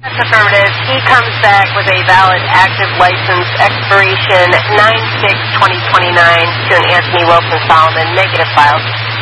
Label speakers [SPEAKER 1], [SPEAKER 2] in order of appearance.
[SPEAKER 1] That's affirmative. He comes back with a valid active license, expiration 9/6/2029 to an Anthony Wilson Solomon, negative file.